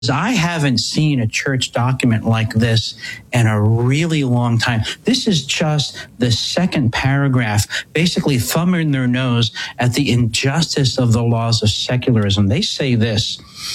I haven't seen a church document like this in a really long time. This is just the second paragraph, basically thumbing their nose at the injustice of the laws of secularism. They say this: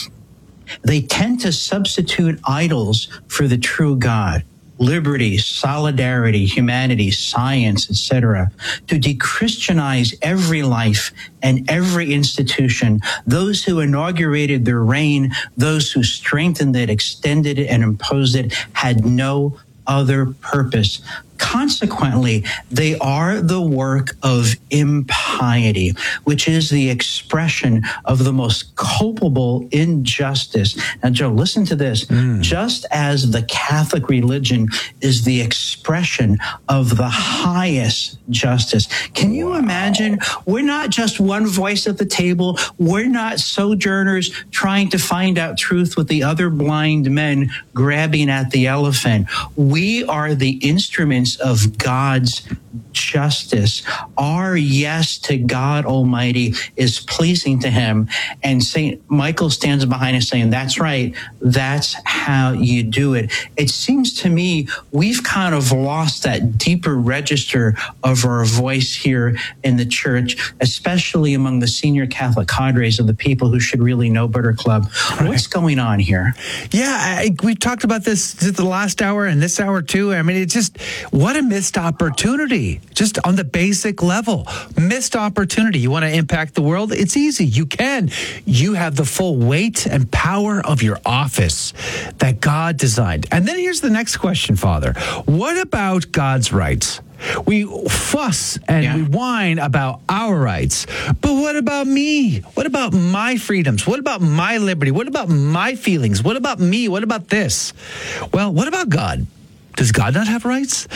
they tend to substitute idols for the true God. Liberty, solidarity, humanity, science, etc., to de-Christianize every life and every institution. Those who inaugurated their reign, those who strengthened it, extended it, and imposed it, had no other purpose. Consequently, they are the work of impiety, which is the expression of the most culpable injustice. Now, Joe, listen to this. Just as the Catholic religion is the expression of the highest justice. Can you imagine? We're not just one voice at the table. We're not sojourners trying to find out truth with the other blind men grabbing at the elephant. We are the instruments of God's justice. Our yes to God Almighty is pleasing to him. And St. Michael stands behind us saying, that's right. That's how you do it. It seems to me we've kind of lost that deeper register of our voice here in the church, especially among the senior Catholic cadres of the people who should really know better club. Right. What's going on here? Yeah, we talked about this the last hour and this hour too. I mean, it's just, what a missed opportunity. Just on the basic level, missed opportunity. You want to impact the world? It's easy. You can. You have the full weight and power of your office that God designed. And then here's the next question, Father. What about God's rights? We fuss and we whine about our rights. But what about me? What about my freedoms? What about my liberty? What about my feelings? What about me? What about this? Well, what about God? Does God not have rights?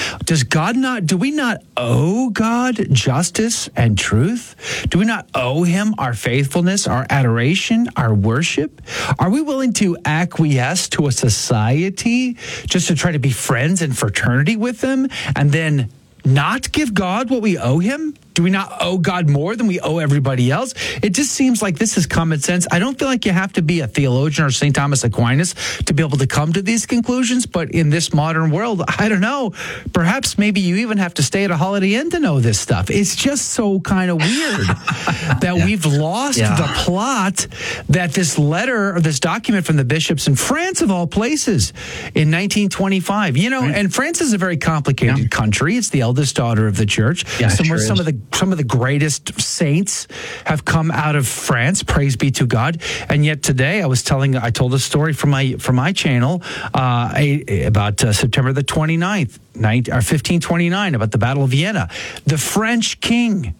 Do we not owe God justice and truth? Do we not owe him our faithfulness, our adoration, our worship? Are we willing to acquiesce to a society just to try to be friends and fraternity with them and then not give God what we owe him? Do we not owe God more than we owe everybody else? It just seems like this is common sense. I don't feel like you have to be a theologian or St. Thomas Aquinas to be able to come to these conclusions. But in this modern world, I don't know. Perhaps maybe you even have to stay at a Holiday Inn to know this stuff. It's just so kind of weird that we've lost the plot that this letter or this document from the bishops in France, of all places, in 1925. You know, and France is a very complicated country. It's the eldest daughter of the church. Some of the greatest saints have come out of France. Praise be to God. And yet today, I told a story from my channel about September the 29th, 1529, about the Battle of Vienna. The French king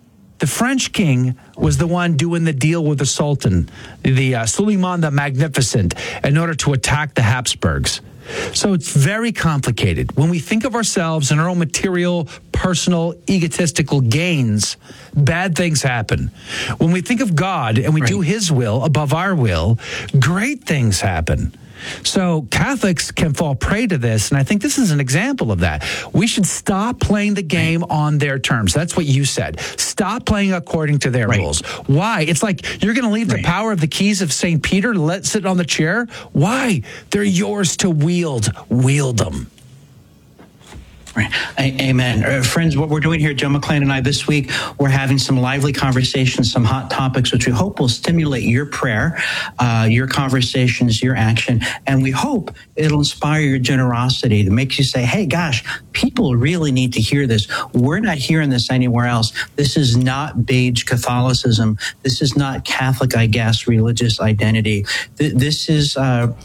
was the one doing the deal with the Sultan, the Suleiman the Magnificent, in order to attack the Habsburgs. So it's very complicated. When we think of ourselves and our own material, personal, egotistical gains, bad things happen. When we think of God and we do his will above our will, great things happen. So Catholics can fall prey to this, and I think this is an example of that. We should stop playing the game on their terms. That's what you said. Stop playing according to their rules. Why? It's like you're going to leave the power of the keys of St. Peter to sit on the chair? Why? They're yours to wield. Wield them. Right. Amen. Friends, what we're doing here, Joe McClane and I, this week, we're having some lively conversations, some hot topics, which we hope will stimulate your prayer, your conversations, your action. And we hope it'll inspire your generosity to make you say, hey, gosh, people really need to hear this. We're not hearing this anywhere else. This is not beige Catholicism. This is not Catholic, I guess, religious identity. This is an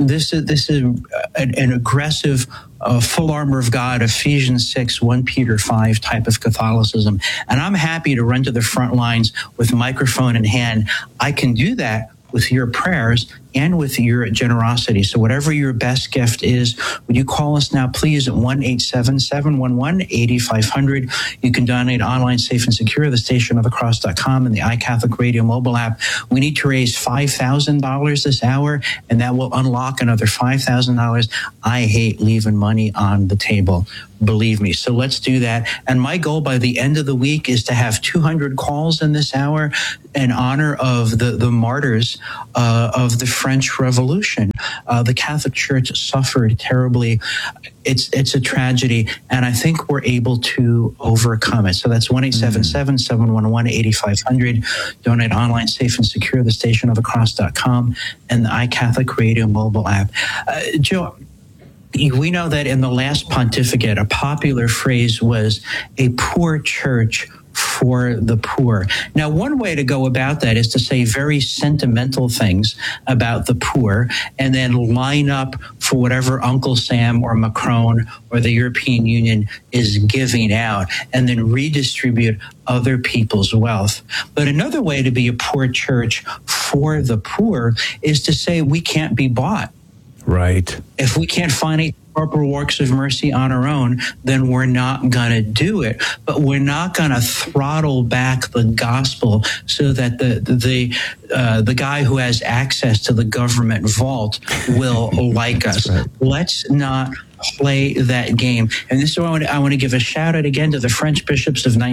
aggressive, full armor of God, Ephesians 6, 1 Peter 5 type of Catholicism. And I'm happy to run to the front lines with microphone in hand. I can do that with your prayers and with your generosity. So whatever your best gift is, would you call us now, please, at 1-877-711-8500. You can donate online, safe and secure, thestationofthecross.com and the iCatholic Radio mobile app. We need to raise $5,000 this hour, and that will unlock another $5,000. I hate leaving money on the table. Believe me. So let's do that. And my goal by the end of the week is to have 200 calls in this hour in honor of the martyrs of the French Revolution. The Catholic Church suffered terribly. It's a tragedy, and I think we're able to overcome it. So that's 1-877-711-8500. Donate online, safe and secure, thestationofthecross.com, and the iCatholic Radio mobile app. Joe, we know that in the last pontificate, a popular phrase was a poor church for the poor. Now, one way to go about that is to say very sentimental things about the poor and then line up for whatever Uncle Sam or Macron or the European Union is giving out and then redistribute other people's wealth. But another way to be a poor church for the poor is to say we can't be bought. Right. If we can't find any corporal works of mercy on our own, then we're not going to do it. But we're not going to throttle back the gospel so that the guy who has access to the government vault will like us. Right. Let's not play that game. And this is why I want to give a shout out again to the French bishops of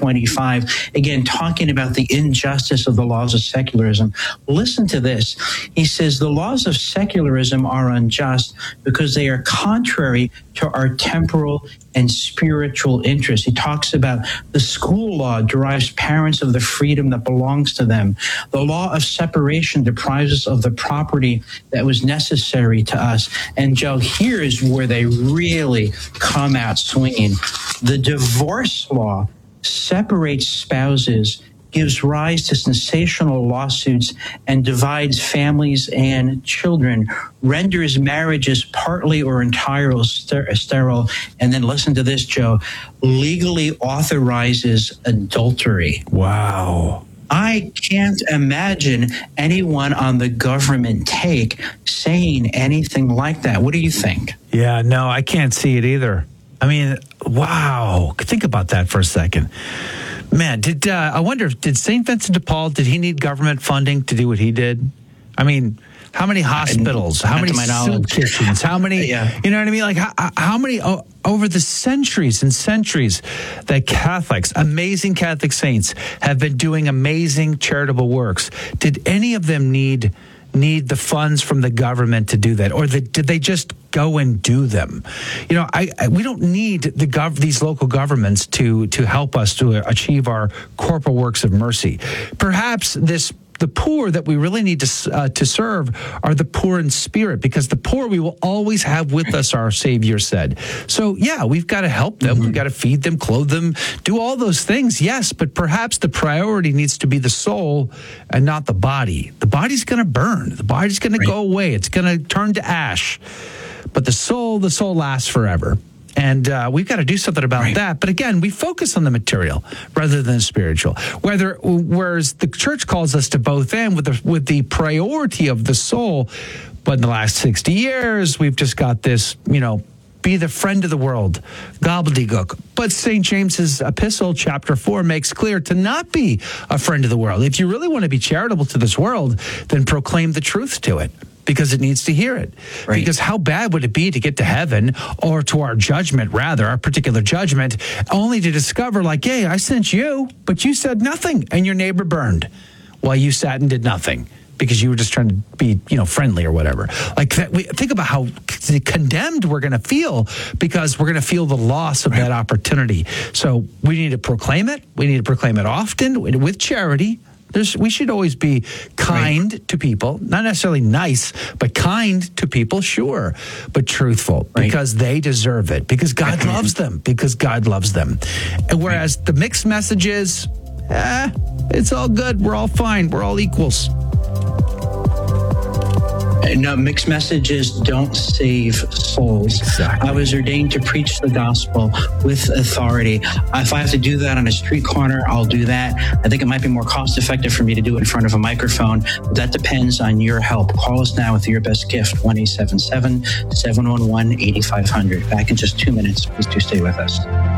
1925, again, talking about the injustice of the laws of secularism. Listen to this. He says, the laws of secularism are unjust because they are contrary to our temporal and spiritual interests. He talks about the school law derives parents of the freedom that belongs to them. The law of separation deprives us of the property that was necessary to us. And Joe, here is where they really come out swinging. The divorce law separates spouses, gives rise to sensational lawsuits, and divides families and children, renders marriages partly or entirely sterile, and then listen to this, Joe, legally authorizes adultery. Wow. I can't imagine anyone on the government take saying anything like that. What do you think? Yeah, no, I can't see it either. I mean, wow. Think about that for a second. Man, I wonder, did St. Vincent de Paul, did he need government funding to do what he did? I mean, how many hospitals, how many soup kitchens, how many, you know what I mean? Like how many over the centuries and centuries that Catholics, amazing Catholic saints have been doing amazing charitable works. Did any of them need the funds from the government to do that, or did they just go and do them? You know, we don't need these local governments to help us to achieve our corporal works of mercy. Perhaps the poor that we really need to serve are the poor in spirit, because the poor we will always have with us, our Savior said. So, yeah, we've got to help them. We've got to feed them, clothe them, do all those things, yes, but perhaps the priority needs to be the soul and not the body. The body's going to burn. The body's going to go away. It's going to turn to ash. But the soul lasts forever. And we've got to do something about that. But again, we focus on the material rather than the spiritual. Whereas the church calls us to both end with the priority of the soul. But in the last 60 years, we've just got this, be the friend of the world, gobbledygook. But St. James's epistle, chapter 4, makes clear to not be a friend of the world. If you really want to be charitable to this world, then proclaim the truth to it, because it needs to hear it. Right. Because how bad would it be to get to heaven, or to our judgment, rather, our particular judgment, only to discover, like, hey, I sent you, but you said nothing, and your neighbor burned while you sat and did nothing because you were just trying to be, friendly or whatever. Like that, think about how condemned we're going to feel, because we're going to feel the loss of that opportunity. So we need to proclaim it. We need to proclaim it often with charity. We should always be kind to people, not necessarily nice, but kind to people, sure, but truthful, because they deserve it, because God loves them, And whereas the mixed messages, it's all good. We're all fine. We're all equals. No, mixed messages don't save souls. Exactly. I was ordained to preach the gospel with authority. If I have to do that on a street corner, I'll do that. I think it might be more cost effective for me to do it in front of a microphone. But that depends on your help. Call us now with your best gift, 1-877-711-8500. Back in just 2 minutes. Please do stay with us.